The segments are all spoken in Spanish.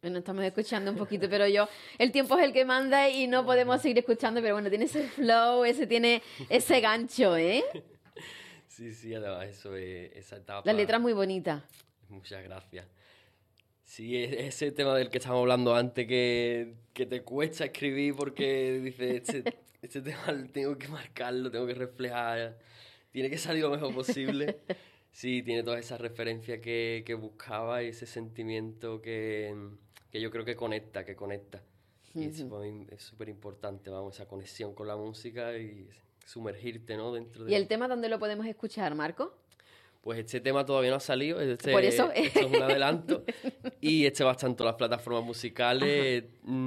Bueno, estamos escuchando un poquito, pero el tiempo es el que manda y no podemos seguir escuchando, pero bueno, tiene ese flow, tiene ese gancho, ¿eh? Sí, además eso es esa etapa. La letra es muy bonita. Muchas gracias. Sí, ese tema del que estábamos hablando antes, que te cuesta escribir porque dices, este tema tengo que marcarlo, tengo que reflejar, tiene que salir lo mejor posible. Sí, tiene todas esas referencias que buscaba y ese sentimiento que yo creo que conecta. Y eso para mí es súper importante, vamos, esa conexión con la música y sumergirte, ¿no? Dentro de... ¿Y el tema dónde lo podemos escuchar, Marco? Pues este tema todavía no ha salido, Por eso. Esto es un adelanto y va a estar en todas las plataformas musicales.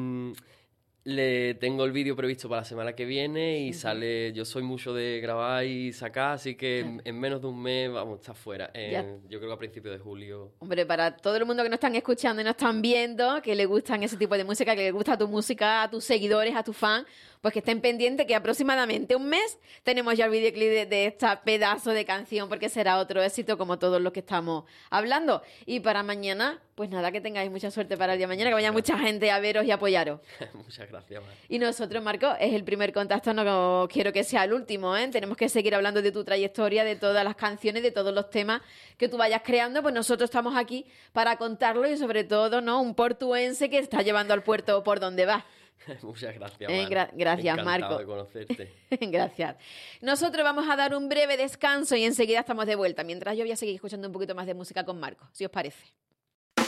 Le tengo el vídeo previsto para la semana que viene y sale, yo soy mucho de grabar y sacar, así que en menos de un mes vamos a estar fuera. Yo creo que a principios de julio. Hombre, para todo el mundo que nos están escuchando y nos están viendo, que le gustan ese tipo de música, que le gusta tu música, a tus seguidores, a tus fans, pues que estén pendientes que aproximadamente un mes tenemos ya el videoclip de esta pedazo de canción, porque será otro éxito como todos los que estamos hablando. Y para mañana, pues nada, que tengáis mucha suerte para el día de mañana, que vaya mucha gente a veros y apoyaros. Muchas gracias, Mar. Y nosotros, Marco, es el primer contacto, no quiero que sea el último, ¿eh? Tenemos que seguir hablando de tu trayectoria, de todas las canciones, de todos los temas que tú vayas creando, pues nosotros estamos aquí para contarlo y sobre todo, ¿no? Un portuense que está llevando al puerto por donde va. Muchas gracias, Mar. Gracias, Encantado Marco. de conocerte. Gracias. Nosotros vamos a dar un breve descanso y enseguida estamos de vuelta. Mientras yo voy a seguir escuchando un poquito más de música con Marco, si os parece.